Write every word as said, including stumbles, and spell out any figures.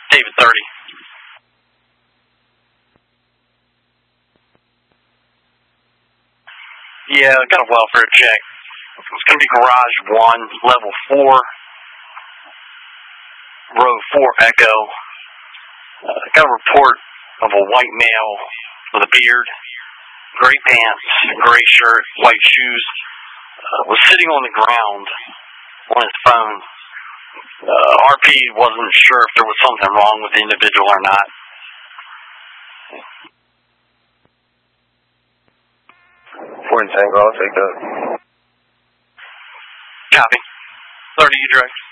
David thirty. Yeah, I got a welfare check. It's going to be garage one, level four, row four Echo. Uh, got a report of a white male with a beard, gray pants, gray shirt, white shoes. Uh, was sitting on the ground on his phone. Uh, R P wasn't sure if there was something wrong with the individual or not. Ford Tango, I'll take that. Copy. thirty, you direct.